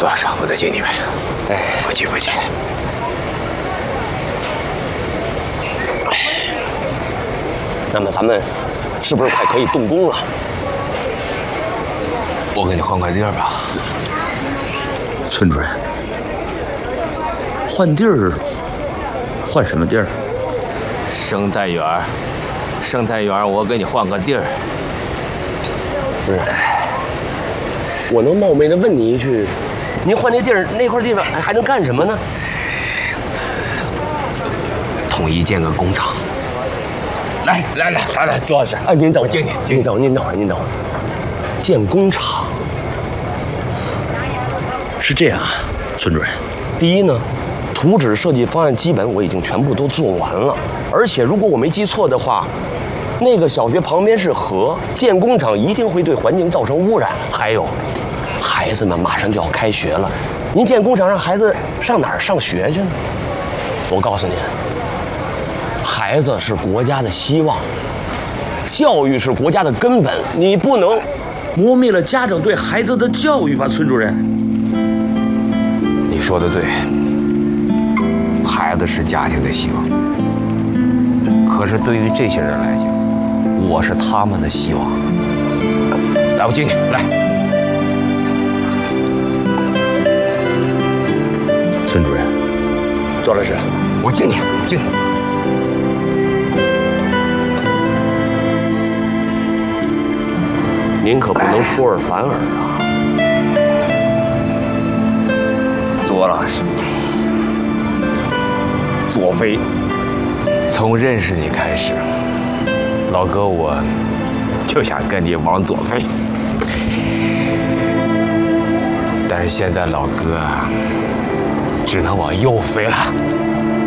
多少？我再敬你呗。哎，不急不急。 那么咱们是不是快可以动工了？ 我给你换块地儿吧。 村主任，换地儿，换什么地儿？ 生态园，生态园，我给你换个地儿。 不是，我能冒昧的问你一句，您换那地儿那块地方还能干什么呢？ 统一建个工厂。来，坐下。 哎，您等会儿， 敬你。 您等会儿，建工厂。 是这样啊，村主任。 第一呢，图纸设计方案基本我已经全部都做完了，而且如果我没记错的话，那个小学旁边是河，建工厂一定会对环境造成污染。还有，孩子们马上就要开学了，您建工厂让孩子上哪儿上学去呢？我告诉您，孩子是国家的希望，教育是国家的根本，你不能磨灭了家长对孩子的教育吧，村主任。 你说的对，孩子是家庭的希望。可是对于这些人来讲，我是他们的希望。来，我敬你，来。 村主任， 左老师， 我敬你，敬你。 您可不能出尔反尔啊！ 左老师，左飞，从认识你开始，老哥我就想跟你往左飞，但是现在老哥只能往右飞了。